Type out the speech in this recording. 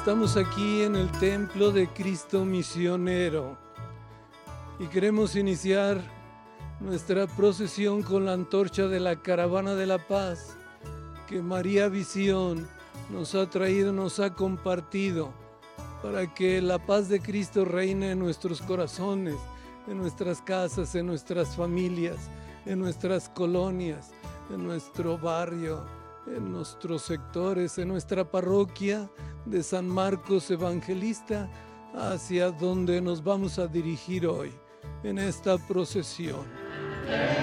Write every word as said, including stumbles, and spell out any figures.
Estamos aquí en el Templo de Cristo Misionero y queremos iniciar nuestra procesión con la antorcha de la Caravana de la Paz que María Visión nos ha traído, nos ha compartido para que la paz de Cristo reine en nuestros corazones, en nuestras casas, en nuestras familias, en nuestras colonias, en nuestro barrio, en nuestros sectores, en nuestra parroquia de San Marcos Evangelista, hacia donde nos vamos a dirigir hoy en esta procesión.